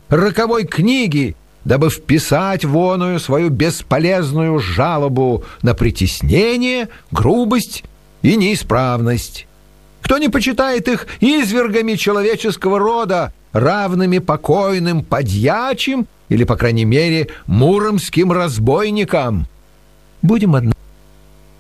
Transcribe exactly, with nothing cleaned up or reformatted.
роковой книги, дабы вписать в оную свою бесполезную жалобу на притеснение, грубость и неисправность. Кто не почитает их извергами человеческого рода, равными покойным подьячим или, по крайней мере, муромским разбойникам? Будем одна